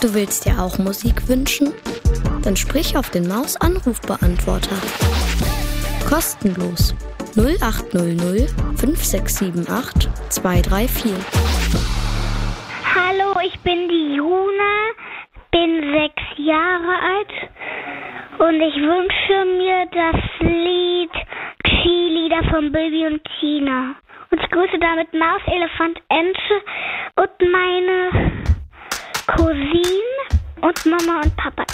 Du willst dir auch Musik wünschen? Dann sprich auf den Maus-Anrufbeantworter. Kostenlos 0800 5678 234. Hallo, ich bin die Juna, bin 6 Jahre alt und ich wünsche mir das Lied Cheerleader von Bibi und Tina. Und ich grüße damit Maus, Elefant, Ente und meine Cousine und Mama und Papa.